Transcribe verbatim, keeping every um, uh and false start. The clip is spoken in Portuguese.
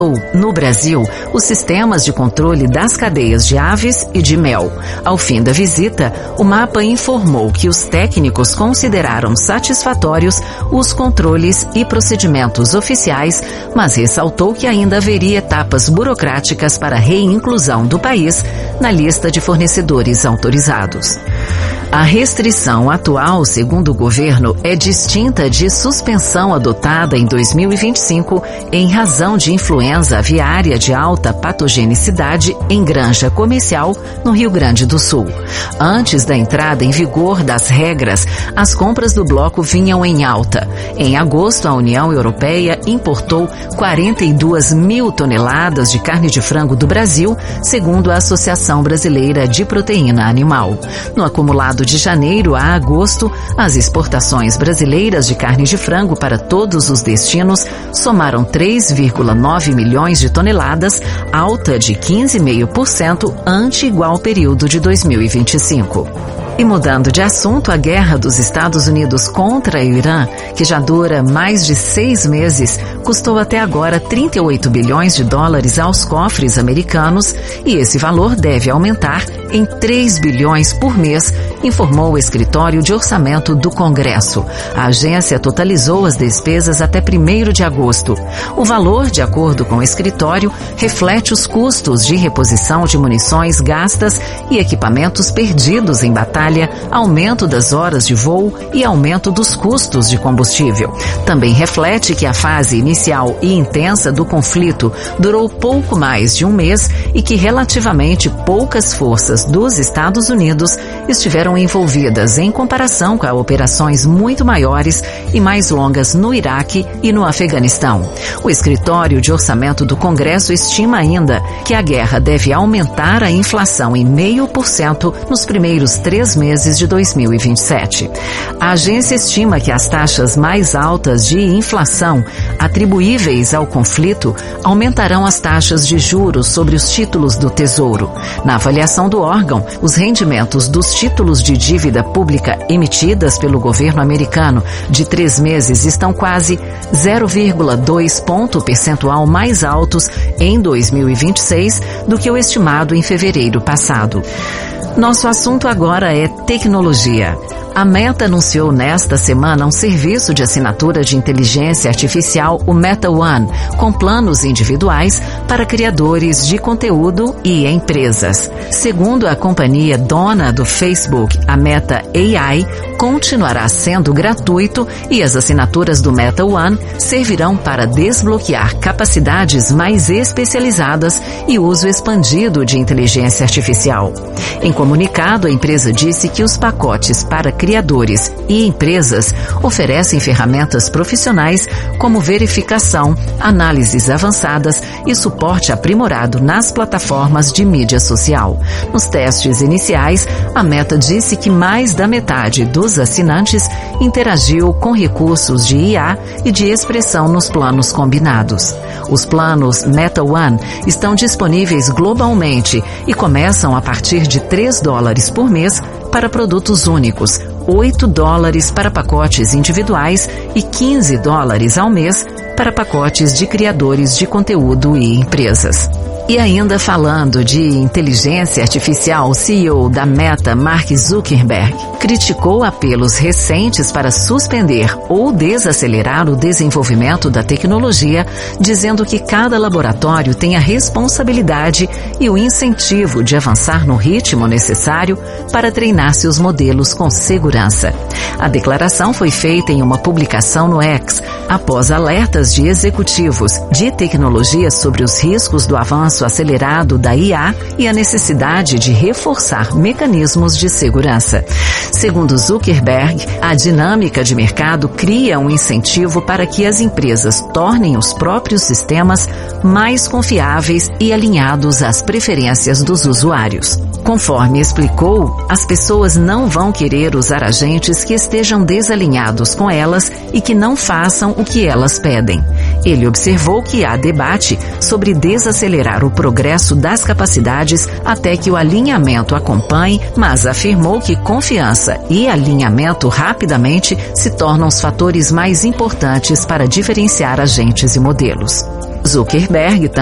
No Brasil, os sistemas de controle das cadeias de aves e de mel. Ao fim da visita, o mapa informou que os técnicos consideraram satisfatórios os controles e procedimentos oficiais, mas ressaltou que ainda haveria etapas burocráticas para a reinclusão do país na lista de fornecedores autorizados. A restrição atual, segundo o governo, é distinta de suspensão adotada em dois mil e vinte e cinco em razão de influenza aviária de alta patogenicidade em granja comercial no Rio Grande do Sul. Antes da entrada em vigor das regras, as compras do bloco vinham em alta. Em agosto, a União Europeia importou quarenta e duas mil toneladas de carne de frango do Brasil, segundo a Associação Brasileira de Proteína Animal. No acumulado de janeiro a agosto, as exportações brasileiras de carne de frango para todos os destinos somaram três vírgula nove milhões de toneladas, alta de quinze vírgula cinco por cento ante igual período de dois mil e vinte e cinco. E mudando de assunto, a guerra dos Estados Unidos contra o Irã, que já dura mais de seis meses, custou até agora trinta e oito bilhões de dólares aos cofres americanos e esse valor deve aumentar em três bilhões por mês, informou o Escritório de Orçamento do Congresso. A agência totalizou as despesas até primeiro de agosto. O valor, de acordo com o escritório, reflete os custos de reposição de munições gastas e equipamentos perdidos em batalha, aumento das horas de voo e aumento dos custos de combustível. Também reflete que a fase inicial e intensa do conflito durou pouco mais de um mês e que relativamente poucas forças dos Estados Unidos estiveram envolvidas em comparação com operações muito maiores e mais longas no Iraque e no Afeganistão. O Escritório de Orçamento do Congresso estima ainda que a guerra deve aumentar a inflação em zero vírgula cinco por cento nos primeiros três meses de dois mil e vinte e sete. A agência estima que as taxas mais altas de inflação atribuíveis ao conflito aumentarão as taxas de juros sobre os títulos do Tesouro. Na avaliação do órgão, os rendimentos dos títulos de dívida pública emitidas pelo governo americano de três meses estão quase zero vírgula dois ponto percentual mais altos em dois mil e vinte e seis do que o estimado em fevereiro passado. Nosso assunto agora é tecnologia. A Meta anunciou nesta semana um serviço de assinatura de inteligência artificial, o Meta One, com planos individuais para criadores de conteúdo e empresas. Segundo a companhia dona do Facebook, a Meta A I continuará sendo gratuito e as assinaturas do Meta One servirão para desbloquear capacidades mais especializadas e uso expandido de inteligência artificial. Em comunicado, a empresa disse que os pacotes para criadores e empresas oferecem ferramentas profissionais como verificação, análises avançadas e suporte aprimorado nas plataformas de mídia social. Nos testes iniciais, a Meta disse que mais da metade dos assinantes interagiu com recursos de I A e de expressão nos planos combinados. Os planos Meta One estão disponíveis globalmente e começam a partir de três dólares por mês para produtos únicos, oito dólares para pacotes individuais e quinze dólares ao mês para pacotes de criadores de conteúdo e empresas. E ainda falando de inteligência artificial, o C E O da Meta, Mark Zuckerberg, criticou apelos recentes para suspender ou desacelerar o desenvolvimento da tecnologia, dizendo que cada laboratório tem a responsabilidade e o incentivo de avançar no ritmo necessário para treinar seus modelos com segurança. A declaração foi feita em uma publicação no X, após alertas de executivos de tecnologia sobre os riscos do avanço acelerado da I A e a necessidade de reforçar mecanismos de segurança. Segundo Zuckerberg, a dinâmica de mercado cria um incentivo para que as empresas tornem os próprios sistemas mais confiáveis e alinhados às preferências dos usuários. Conforme explicou, as pessoas não vão querer usar agentes que estejam desalinhados com elas e que não façam o que elas pedem. Ele observou que há debate sobre desacelerar o progresso das capacidades até que o alinhamento acompanhe, mas afirmou que confiança e alinhamento rapidamente se tornam os fatores mais importantes para diferenciar agentes e modelos. Zuckerberg